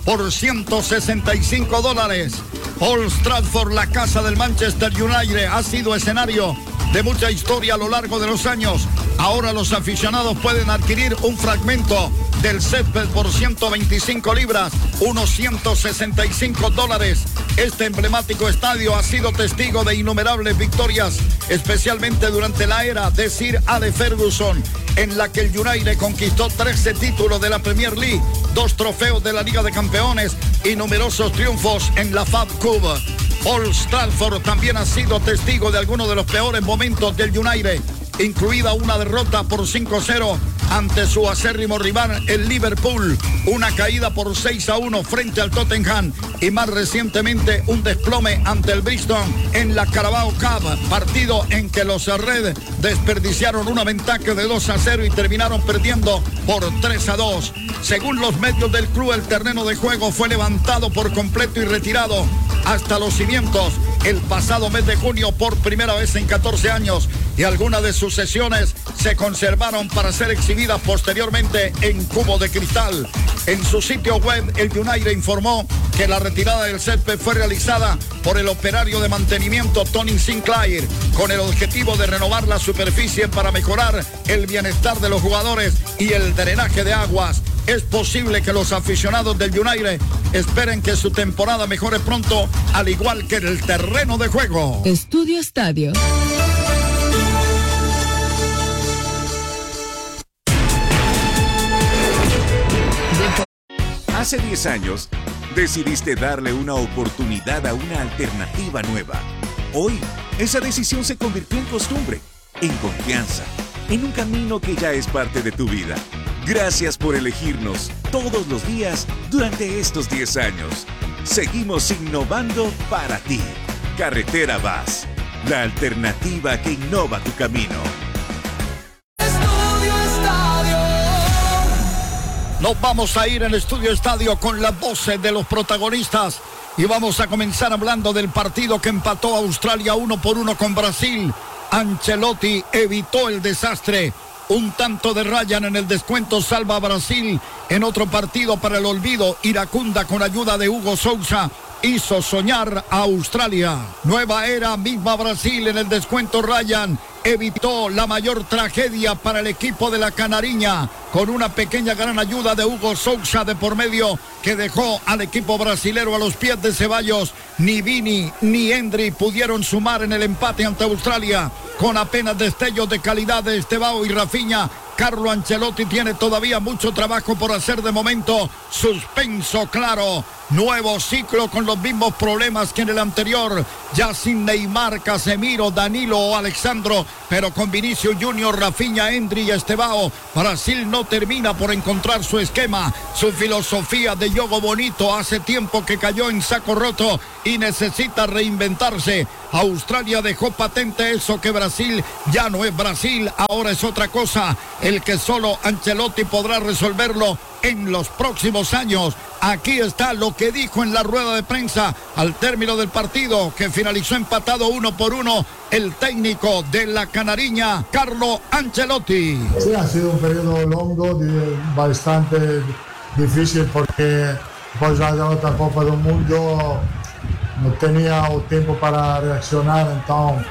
por $165. Old Trafford, la casa del Manchester United, ha sido escenario de mucha historia a lo largo de los años. Ahora los aficionados pueden adquirir un fragmento del césped por 125 libras, unos $165. Este emblemático estadio ha sido testigo de innumerables victorias, especialmente durante la era de Sir Alex Ferguson, en la que el United conquistó 13 títulos de la Premier League, 2 trofeos de la Liga de Campeones y numerosos triunfos en la FA Cup. Old Trafford también ha sido testigo de algunos de los peores momentos del United, incluida una derrota por 5-0 ante su acérrimo rival, el Liverpool, una caída por 6-1 frente al Tottenham y más recientemente un desplome ante el Bristol en la Carabao Cup, partido en que los Red desperdiciaron una ventaja de 2-0 y terminaron perdiendo por 3-2. Según los medios del club, el terreno de juego fue levantado por completo y retirado hasta los cimientos el pasado mes de junio por primera vez en 14 años, y algunas de sus sesiones se conservaron para ser exhibidas posteriormente en cubo de cristal. En su sitio web, el United informó que la retirada del césped fue realizada por el operario de mantenimiento Tony Sinclair, con el objetivo de renovar la superficie para mejorar el bienestar de los jugadores y el drenaje de aguas. Es posible que los aficionados del United esperen que su temporada mejore pronto, al igual que el terreno de juego. Estudio Estadio. Hace 10 años, decidiste darle una oportunidad a una alternativa nueva. Hoy, esa decisión se convirtió en costumbre, en confianza, en un camino que ya es parte de tu vida. Gracias por elegirnos todos los días durante estos 10 años. Seguimos innovando para ti. Carretera Vaz, la alternativa que innova tu camino. Nos vamos a ir al Estudio Estadio con las voces de los protagonistas y vamos a comenzar hablando del partido que empató a Australia 1-1 con Brasil. Ancelotti evitó el desastre. Un tanto de Ryan en el descuento salva a Brasil. En otro partido para el olvido, Iracunda, con ayuda de Hugo Sousa, hizo soñar a Australia. Nueva era, misma Brasil. En el descuento, Ryan evitó la mayor tragedia para el equipo de la Canariña, con una pequeña gran ayuda de Hugo Sousa de por medio, que dejó al equipo brasilero a los pies de Ceballos. Ni Vini ni Endri pudieron sumar en el empate ante Australia. Con apenas destellos de calidad de Estevao y Rafinha, Carlo Ancelotti tiene todavía mucho trabajo por hacer. De momento, suspenso claro. Nuevo ciclo con los mismos problemas que en el anterior, ya sin Neymar, Casemiro, Danilo o Alexandro, pero con Vinicius Junior, Rafinha, Endri y Estevao. Brasil no termina por encontrar su esquema, su filosofía de juego bonito. Hace tiempo que cayó en saco roto y necesita reinventarse. Australia dejó patente eso, que Brasil ya no es Brasil, ahora es otra cosa, el que solo Ancelotti podrá resolverlo en los próximos años. Aquí está lo que dijo en la rueda de prensa al término del partido, que finalizó empatado 1-1, el técnico de la Canariña, Carlo Ancelotti. Sí, ha sido un periodo largo, bastante difícil, porque después de la otra Copa del Mundo no tenía tiempo para reaccionar. Entonces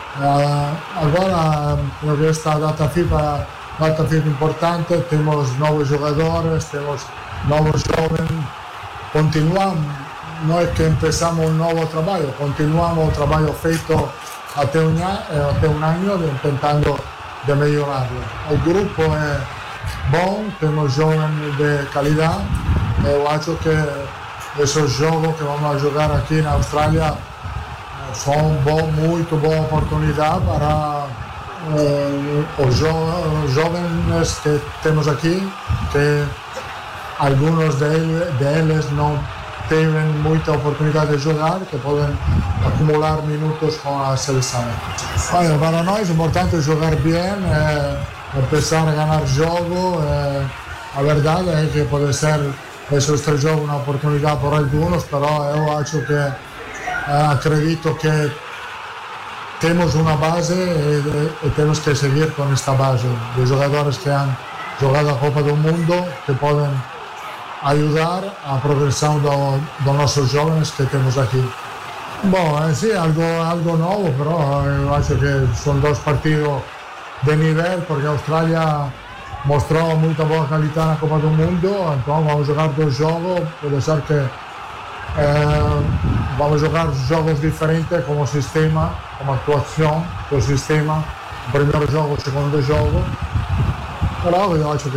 ahora creo que esta data FIFA importante, tenemos nuevos jugadores, tenemos nuevos jóvenes, continuamos, no es que empezamos un nuevo trabajo, continuamos el trabajo feito hace un año intentando de mejorarlo. El grupo es bueno, tenemos jóvenes de calidad. Yo creo que esos juegos que vamos a jugar aquí en Australia son muy buena oportunidad para los jóvenes que tenemos aquí, que algunos de ellos no tienen mucha oportunidad de jugar, que pueden acumular minutos con la selección. Bueno, para nosotros es importante jugar bien, empezar a ganar juego. La verdad es que puede ser esos 3 juegos una oportunidad por algunos, pero yo acredito que tenemos una base y tenemos que seguir con esta base de jugadores que han jugado a Copa del Mundo, que pueden ajudar a progressão dos nossos jovens que temos aqui. Bom, é sim, algo novo, però eu acho que são dois partidos de nível, porque a Austrália mostrou muita boa qualidade na Copa do Mundo, então vamos jogar dois jogos, pode ser que vamos jogar jogos diferentes como sistema, como atuação do sistema, primeiro jogo, segundo jogo, però eu acho que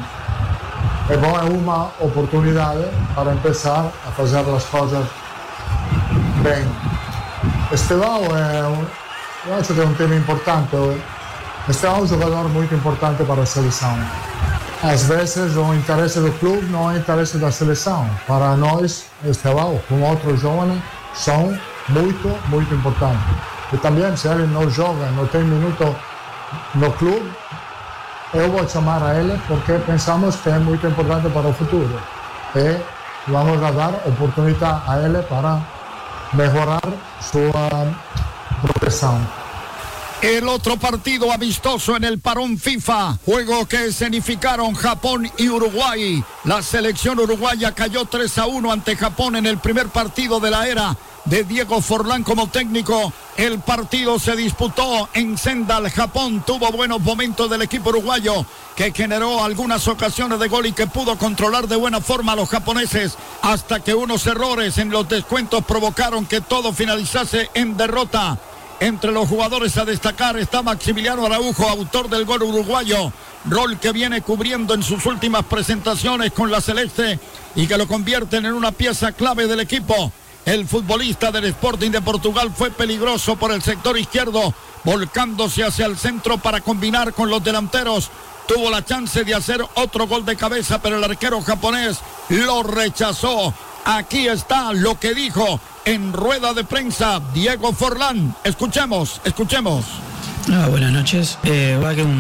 é bom, é uma oportunidade para começar a fazer as coisas bem. Estevão eu acho que é um tema importante. Estevão é um jogador muito importante para a seleção. Às vezes o interesse do clube não é o interesse da seleção. Para nós, Estevão, com outros jovens, são muito importantes. E também, se ele não joga, não tem minuto no clube, eu vou chamar a ele porque pensamos que é muito importante para o futuro. E vamos a dar oportunidade a ele para mejorar su progresión. El otro partido amistoso en el parón FIFA, juego que escenificaron Japón y Uruguay. La selección uruguaya cayó 3-1 ante Japón en el primer partido de la era de Diego Forlán como técnico. El partido se disputó en Sendal, Japón. Tuvo buenos momentos del equipo uruguayo, que generó algunas ocasiones de gol y que pudo controlar de buena forma a los japoneses, hasta que unos errores en los descuentos provocaron que todo finalizase en derrota. Entre los jugadores a destacar está Maximiliano Araujo, autor del gol uruguayo, rol que viene cubriendo en sus últimas presentaciones con la celeste y que lo convierten en una pieza clave del equipo. El futbolista del Sporting de Portugal fue peligroso por el sector izquierdo, volcándose hacia el centro para combinar con los delanteros. Tuvo la chance de hacer otro gol de cabeza, pero el arquero japonés lo rechazó. Aquí está lo que dijo en rueda de prensa Diego Forlán. Escuchemos. Buenas noches. Va que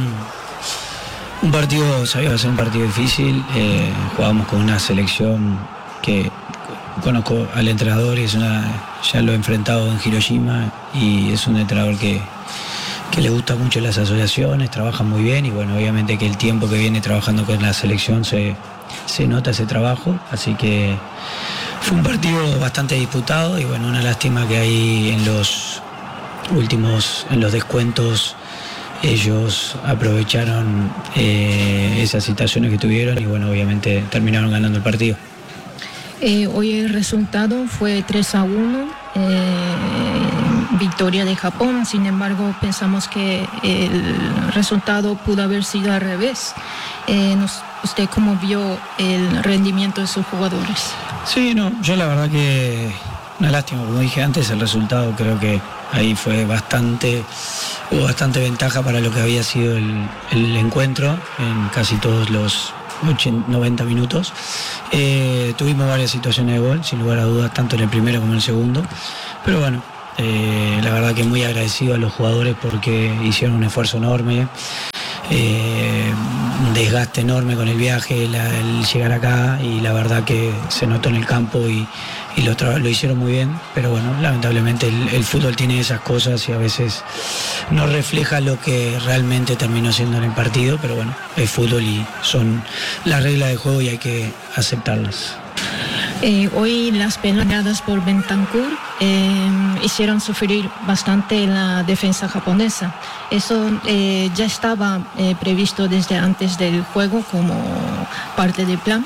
un partido, sabía que va a ser un partido difícil. Jugamos con una selección que conozco al entrenador y ya lo he enfrentado en Hiroshima y es un entrenador que le gusta mucho las asociaciones, trabaja muy bien y bueno, obviamente que el tiempo que viene trabajando con la selección se nota ese trabajo, así que fue un partido bastante disputado y bueno, una lástima que ahí en los descuentos ellos aprovecharon esas situaciones que tuvieron y bueno, obviamente terminaron ganando el partido. Hoy el resultado fue 3-1, victoria de Japón. Sin embargo, pensamos que el resultado pudo haber sido al revés. ¿Usted cómo vio el rendimiento de sus jugadores? Sí, yo la verdad que una lástima, como dije antes, el resultado creo que ahí hubo bastante ventaja para lo que había sido el encuentro en casi todos los 90 minutos. Tuvimos varias situaciones de gol, sin lugar a dudas, tanto en el primero como en el segundo, pero bueno, la verdad que muy agradecido a los jugadores porque hicieron un esfuerzo enorme, un desgaste enorme con el viaje, el llegar acá, y la verdad que se notó en el campo y lo hicieron muy bien, pero bueno, lamentablemente el fútbol tiene esas cosas y a veces no refleja lo que realmente terminó siendo en el partido, pero bueno, es fútbol y son las reglas de juego y hay que aceptarlas. Hoy las penadas por Bentancur hicieron sufrir bastante la defensa japonesa. Eso ya estaba previsto desde antes del juego como parte del plan.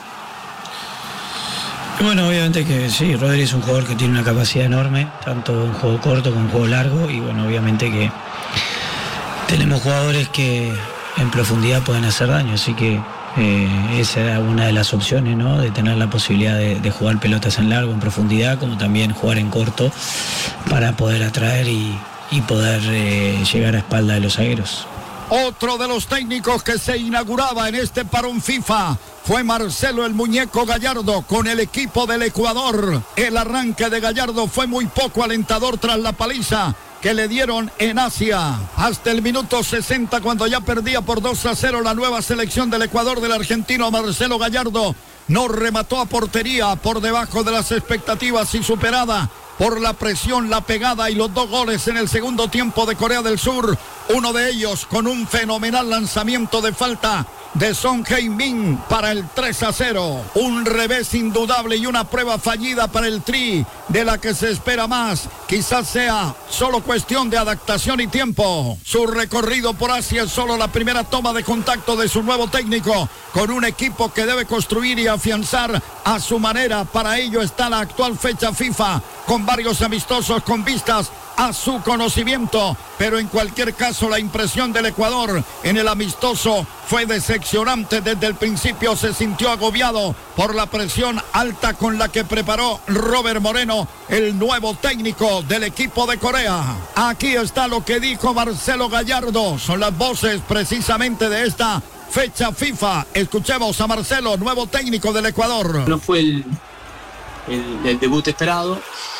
Bueno, obviamente que sí, Rodri es un jugador que tiene una capacidad enorme, tanto en juego corto como en juego largo, y bueno, obviamente que tenemos jugadores que en profundidad pueden hacer daño, así que esa era una de las opciones, ¿no? De tener la posibilidad de jugar pelotas en largo, en profundidad, como también jugar en corto para poder atraer y poder llegar a espalda de los zagueros. Otro de los técnicos que se inauguraba en este parón FIFA fue Marcelo el Muñeco Gallardo con el equipo del Ecuador. El arranque de Gallardo fue muy poco alentador tras la paliza que le dieron en Asia. Hasta el minuto 60, cuando ya perdía por 2-0 la nueva selección del Ecuador del argentino Marcelo Gallardo, no remató a portería, por debajo de las expectativas y superada por la presión, la pegada y los 2 goles en el segundo tiempo de Corea del Sur. Uno de ellos con un fenomenal lanzamiento de falta de Son Heung-min para el 3-0. Un revés indudable y una prueba fallida para el Tri, de la que se espera más. Quizás sea solo cuestión de adaptación y tiempo. Su recorrido por Asia es solo la primera toma de contacto de su nuevo técnico, con un equipo que debe construir y afianzar a su manera. Para ello está la actual fecha FIFA, con varios amistosos con vistas a su conocimiento, pero en cualquier caso la impresión del Ecuador en el amistoso fue decepcionante. Desde el principio se sintió agobiado por la presión alta con la que preparó Robert Moreno, el nuevo técnico del equipo de Corea. Aquí está lo que dijo Marcelo Gallardo, son las voces precisamente de esta fecha FIFA. Escuchemos a Marcelo, nuevo técnico del Ecuador. No fue el debut esperado.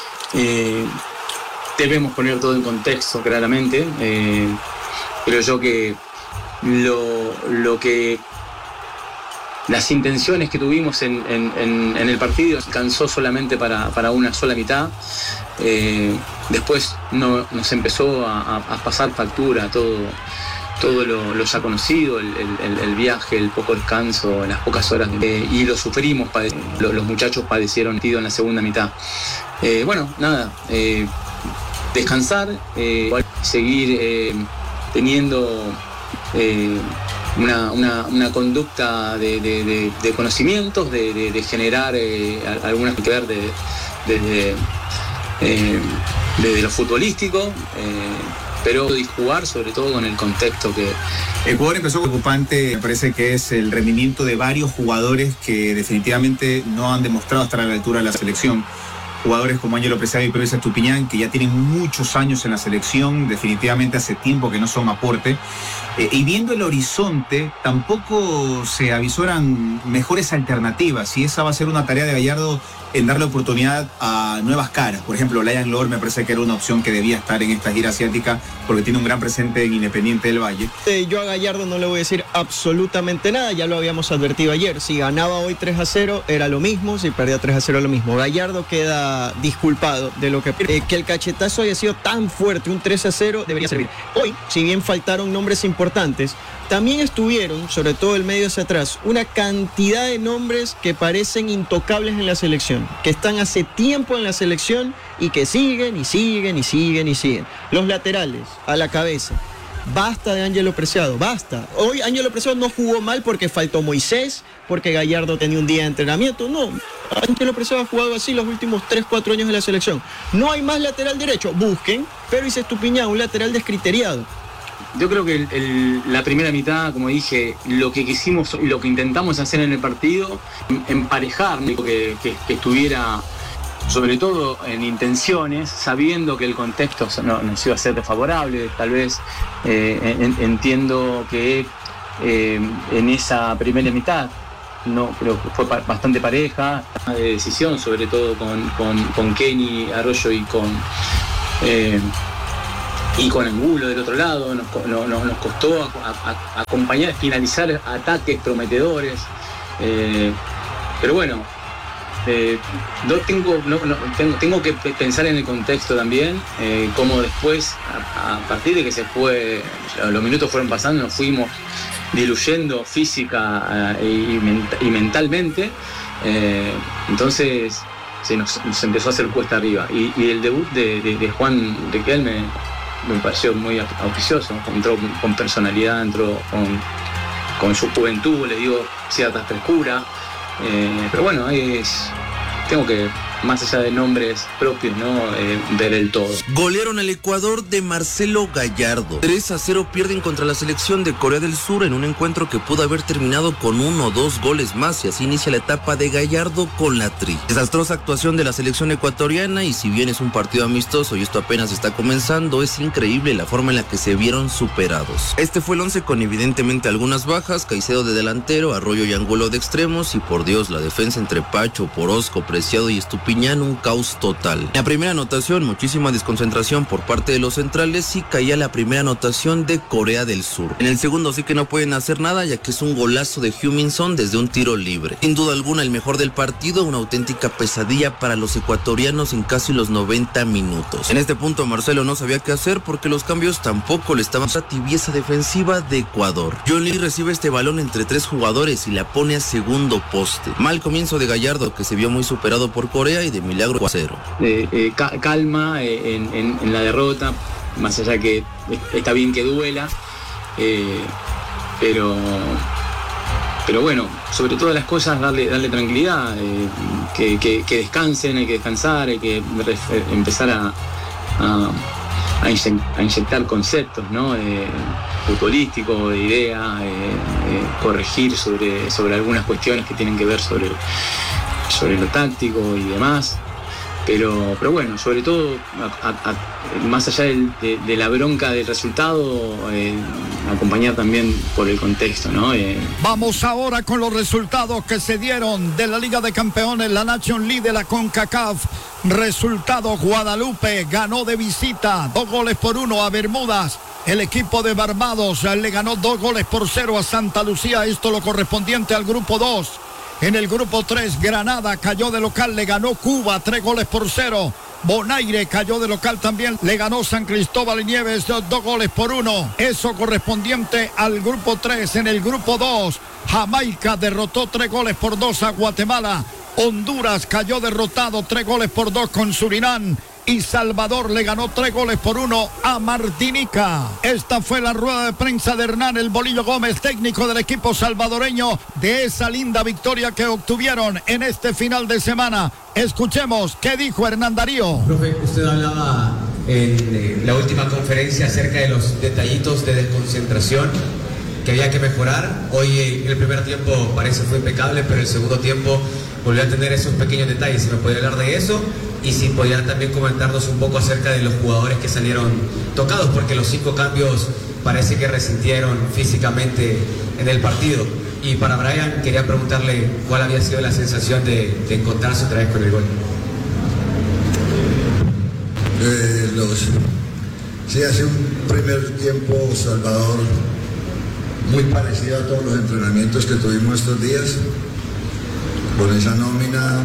Debemos poner todo en contexto, claramente. Creo yo que las intenciones que tuvimos en el partido alcanzó solamente para una sola mitad. Después nos empezó a pasar factura todo lo ya conocido, el viaje, el poco descanso, las pocas horas, y lo sufrimos, los muchachos padecieron en la segunda mitad. Descansar, seguir teniendo una conducta de conocimientos, de generar algunas que ver desde lo futbolístico, pero jugar sobre todo con el contexto que... Ecuador empezó preocupante, me parece que es el rendimiento de varios jugadores que definitivamente no han demostrado estar a la altura de la selección. Jugadores como Ángelo Preciado y Pérez Estupiñán, que ya tienen muchos años en la selección, definitivamente hace tiempo que no son aporte. Y viendo el horizonte, tampoco se avisoran mejores alternativas, y esa va a ser una tarea de Gallardo en darle oportunidad a nuevas caras. Por ejemplo, Lion Lord me parece que era una opción que debía estar en esta gira asiática porque tiene un gran presente en Independiente del Valle. Yo a Gallardo no le voy a decir absolutamente nada, ya lo habíamos advertido ayer. Si ganaba hoy 3-0 era lo mismo, si perdía 3-0 lo mismo. Gallardo queda disculpado de lo que el cachetazo haya sido tan fuerte, un 3-0 debería servir. Hoy, si bien faltaron nombres importantes, también estuvieron, sobre todo el medio hacia atrás, una cantidad de nombres que parecen intocables en la selección, que están hace tiempo en la selección y que siguen y siguen y siguen y siguen. Los laterales, a la cabeza. Basta de Ángelo Preciado, basta. Hoy Ángelo Preciado no jugó mal porque faltó Moisés, porque Gallardo tenía un día de entrenamiento. No, Ángelo Preciado ha jugado así los últimos 3-4 años de la selección. No hay más lateral derecho, busquen, pero Estupiñán, un lateral descriteriado. Yo creo que la primera mitad, como dije, lo que quisimos y lo que intentamos hacer en el partido, emparejar, que estuviera sobre todo en intenciones, sabiendo que el contexto no nos iba a ser desfavorable. Tal vez entiendo que en esa primera mitad no creo que fue bastante pareja de decisión, sobre todo con Kenny Arroyo y con Angulo del otro lado. Nos costó acompañar, finalizar ataques prometedores, pero bueno, tengo que pensar en el contexto también, cómo después, a partir de que se fue, los minutos fueron pasando, nos fuimos diluyendo física y mentalmente, entonces se nos empezó a hacer cuesta arriba, y el debut de Juan Riquelme me pareció muy auspicioso. Entró con personalidad, entró con su juventud, le dio cierta frescura, pero bueno, tengo que, más allá de nombres propios, ¿no? Ver el todo. Golearon al Ecuador de Marcelo Gallardo. 3-0 pierden contra la selección de Corea del Sur en un encuentro que pudo haber terminado con 1 o 2 goles más, y así inicia la etapa de Gallardo con la Tri. Desastrosa actuación de la selección ecuatoriana, y si bien es un partido amistoso y esto apenas está comenzando, es increíble la forma en la que se vieron superados. Este fue el 11 con evidentemente algunas bajas: Caicedo de delantero, Arroyo y Angulo de extremos, y por Dios, la defensa entre Pacho, Orozco, Preciado y Estupiñán Estupiñán un caos total. En la primera anotación, muchísima desconcentración por parte de los centrales y caía la primera anotación de Corea del Sur. En el segundo sí que no pueden hacer nada, ya que es un golazo de Heung-min-son desde un tiro libre. Sin duda alguna el mejor del partido, una auténtica pesadilla para los ecuatorianos en casi los 90 minutos. En este punto Marcelo no sabía qué hacer porque los cambios tampoco le estaban a la tibieza defensiva de Ecuador. John Lee recibe este balón entre 3 jugadores y la pone a segundo poste. Mal comienzo de Gallardo, que se vio muy superado por Corea, y de milagro 4-0. Calma en la derrota, más allá que está bien que duela, pero bueno, sobre todas las cosas darle tranquilidad, que descansen, hay que descansar, hay que empezar a inyectar conceptos, ¿no? Futbolísticos, de idea, corregir sobre algunas cuestiones que tienen que ver sobre lo táctico y demás. Pero bueno, sobre todo, más allá de la bronca del resultado, acompañar también por el contexto, ¿no? Vamos ahora con los resultados que se dieron de la Liga de Campeones, la Nation League de la CONCACAF. Resultado: Guadalupe ganó de visita 2-1 a Bermudas. El equipo de Barbados le ganó 2-0 a Santa Lucía, esto lo correspondiente al grupo 2. En el grupo 3, Granada cayó de local, le ganó Cuba 3-0. Bonaire cayó de local también, le ganó San Cristóbal y Nieves 2-1. Eso correspondiente al grupo 3. En el grupo 2, Jamaica derrotó 3-2 a Guatemala. Honduras cayó derrotado 3-2 con Surinam. Y Salvador le ganó 3-1 a Martinica. Esta fue la rueda de prensa de Hernán El Bolillo Gómez, técnico del equipo salvadoreño, de esa linda victoria que obtuvieron en este final de semana. Escuchemos qué dijo Hernán Darío. Profe, usted hablaba en la última conferencia acerca de los detallitos de desconcentración que había que mejorar. Hoy el primer tiempo parece fue impecable, pero el segundo tiempo volvió a tener esos pequeños detalles. Si me podía hablar de eso, y si podía también comentarnos un poco acerca de los jugadores que salieron tocados, porque los 5 cambios parece que resintieron físicamente en el partido. Y para Brian quería preguntarle cuál había sido la sensación de encontrarse otra vez con el gol. Sí, hace un primer tiempo Salvador muy parecido a todos los entrenamientos que tuvimos estos días. Con esa nómina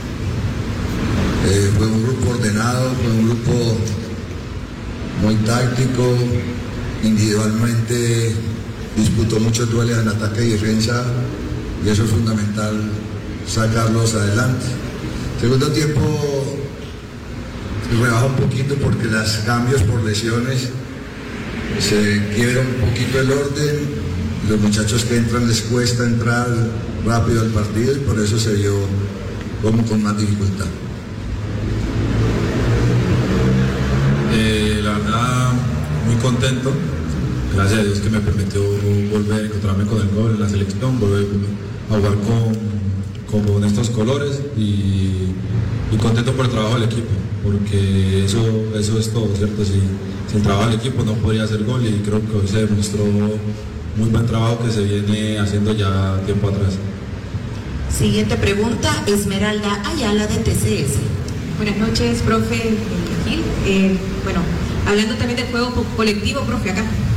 fue un grupo ordenado, fue un grupo muy táctico, individualmente disputó muchos duelos en ataque y defensa, y eso es fundamental, sacarlos adelante. Segundo tiempo rebaja un poquito porque los cambios por lesiones se quiebra un poquito el orden. Los muchachos que entran les cuesta entrar rápido al partido y por eso se vio como con más dificultad. La verdad, muy contento. Gracias a Dios que me permitió volver a encontrarme con el gol en la selección, volver a jugar con estos colores y contento por el trabajo del equipo, porque eso es todo, ¿cierto? Si el trabajo del equipo no podría hacer gol, y creo que hoy se demostró muy buen trabajo que se viene haciendo ya tiempo atrás. Siguiente pregunta, Esmeralda Ayala de TCS. Buenas noches, profe Gil. Bueno, hablando también del juego colectivo, profe, acá